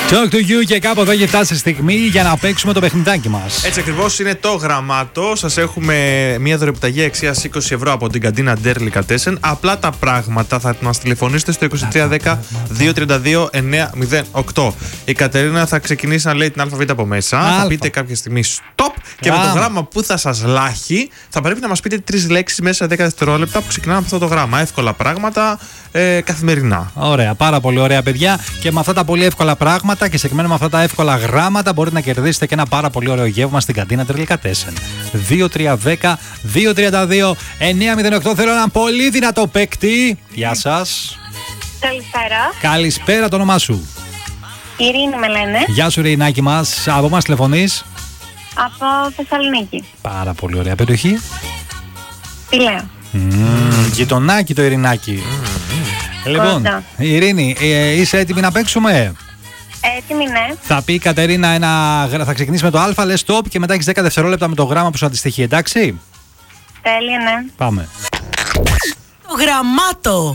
Talk to you και κάπου εδώ έχει φτάσει η στιγμή για να παίξουμε το παιχνιδάκι μας. Έτσι ακριβώς είναι το γραμμάτο. Σας έχουμε μια δωρεπιταγή αξίας 20 ευρώ από την καντίνα Delicatessen. Απλά τα πράγματα θα μας τηλεφωνήσετε στο 2310 232 908. Η Κατερίνα θα ξεκινήσει να λέει την ΑΒ από μέσα. Θα πείτε κάποια στιγμή stop και με το γράμμα που θα σας λάχει θα πρέπει να μας πείτε 3 λέξεις μέσα σε 10 δευτερόλεπτα που ξεκινάμε από αυτό το γράμμα. Εύκολα πράγματα καθημερινά. Ωραία, πάρα πολύ ωραία, παιδιά. Και με αυτά τα πολύ εύκολα πράγματα και συγκεκριμένα με αυτά τα εύκολα γράμματα μπορείτε να κερδίσετε και ένα πάρα πολύ ωραίο γεύμα στην καντίνα Delicatessen. 2310 232 908. Θέλω έναν πολύ δυνατό παίκτη. Γεια σας. Καλησπέρα. Καλησπέρα, το όνομά σου? Ειρήνη με λένε. Γεια σου, Ειρηνάκη μας. Από μας τηλεφωνείς? Από Θεσσαλονίκη. Πάρα πολύ ωραία περιοχή. Πηλαίο. Γειτονάκι το Ειρηνάκι. Λοιπόν, Ειρήνη, είσαι έτοιμη να παίξουμε? Έτοιμη, ναι. Θα πει η Κατερίνα θα ξεκινήσει με το α, λες stop και μετά έχεις 10 δευτερόλεπτα με το γράμμα που σου αντιστοιχεί, εντάξει? Τέλεια, ναι. Πάμε. Το γραμμάτο.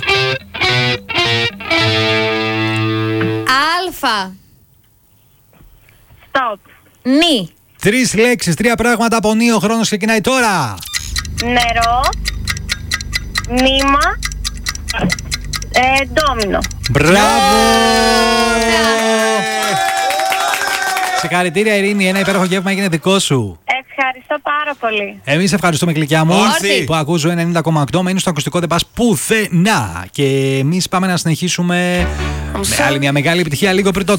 Αλφα. Stop. Νι. 3 λέξεις, 3 πράγματα από νι. Ο χρόνος ξεκινάει τώρα. Νερό. Νήμα. Ντόμινο. Μπράβο! Συγχαρητήρια, Ειρήνη. Ένα υπέροχο γεύμα έγινε δικό σου. Ευχαριστώ πάρα πολύ. Εμείς ευχαριστούμε, γλυκιά μου. Όρθι. Που ακούς 90,8. Μένεις στο ακουστικό, δεν πας πουθενά. Και εμείς πάμε να συνεχίσουμε με άλλη μια μεγάλη επιτυχία λίγο πριν το